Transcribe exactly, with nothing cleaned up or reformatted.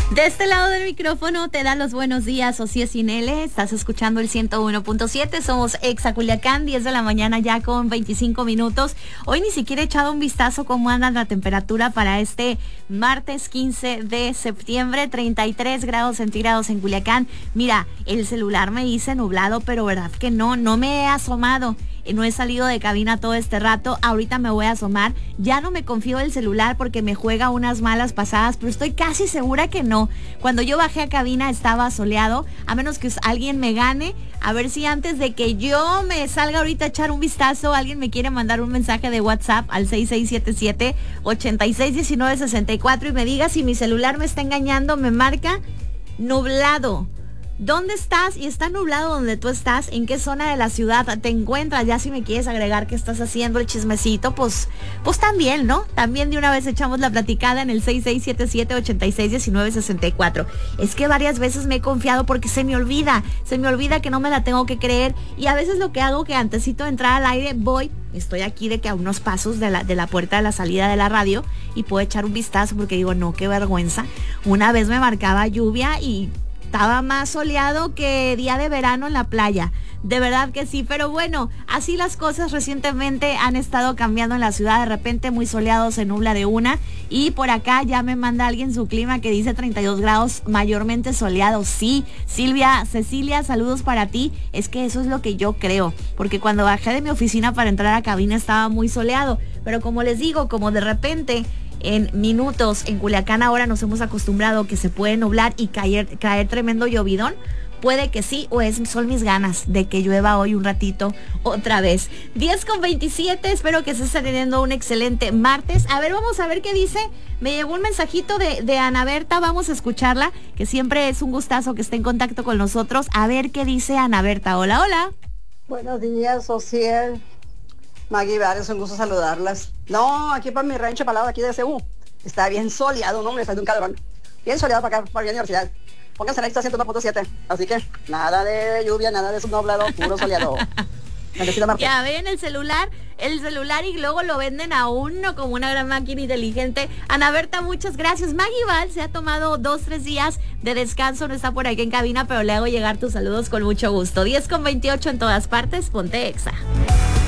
De este lado del micrófono te da los buenos días, Ocié Cinele. Estás escuchando el ciento uno punto siete. Somos Exa Culiacán, diez de la mañana ya con veinticinco minutos. Hoy ni siquiera he echado un vistazo cómo anda la temperatura para este martes quince de septiembre. treinta y tres grados centígrados en Culiacán. Mira, el celular me dice nublado, pero verdad que no, no me he asomado. No he salido de cabina todo este rato. Ahorita me voy a asomar. Ya no me confío del celular porque me juega unas malas pasadas, pero estoy casi segura que no. Cuando yo bajé a cabina estaba soleado, a menos que alguien me gane. A ver si antes de que yo me salga ahorita a echar un vistazo, alguien me quiere mandar un mensaje de WhatsApp al seis seis siete siete, ocho seis uno nueve seis cuatro y me diga si mi celular me está engañando. Me marca nublado. ¿Dónde estás? Y está nublado donde tú estás. ¿En qué zona de la ciudad te encuentras? Ya si me quieres agregar qué estás haciendo, el chismecito, pues, pues también, ¿no? También de una vez echamos la platicada en el seis seis siete siete, ocho seis uno nueve seis cuatro. Es que varias veces me he confiado porque se me olvida. Se me olvida que no me la tengo que creer. Y a veces lo que hago, que antesito de entrar al aire, voy, estoy aquí de que a unos pasos de la, de la puerta de la salida de la radio y puedo echar un vistazo porque digo, no, qué vergüenza. Una vez me marcaba lluvia y estaba más soleado que día de verano en la playa. De verdad que sí, pero bueno, así las cosas recientemente han estado cambiando en la ciudad. De repente muy soleado, se nubla de una. Y por acá ya me manda alguien su clima que dice treinta y dos grados, mayormente soleado. Sí, Silvia, Cecilia, saludos para ti. Es que eso es lo que yo creo, porque cuando bajé de mi oficina para entrar a cabina estaba muy soleado. Pero como les digo, como de repente en minutos en Culiacán ahora nos hemos acostumbrado que se puede nublar y caer, caer tremendo llovidón. Puede que sí, o es, son mis ganas de que llueva hoy un ratito otra vez. diez con veintisiete, espero que estés teniendo un excelente martes. A ver, vamos a ver qué dice. Me llegó un mensajito de, de Ana Berta, vamos a escucharla, que siempre es un gustazo que esté en contacto con nosotros. A ver qué dice Ana Berta. Hola, hola. Buenos días, Ociel. Maggie Bar, es un gusto saludarlas. No, aquí para mi rancho, para el lado de aquí de C U, está bien soleado, no, me está de un calorón. Bien soleado para acá, para la universidad. Pónganse en Exa ciento uno punto siete. Así que nada de lluvia, nada de subnublado, puro soleado. Ya ven el celular, el celular y luego lo venden a uno como una gran máquina inteligente. Ana Berta, muchas gracias. Maggie Val se ha tomado dos, tres días de descanso, no está por aquí en cabina, pero le hago llegar tus saludos con mucho gusto. diez con veintiocho en todas partes, ponte Exa.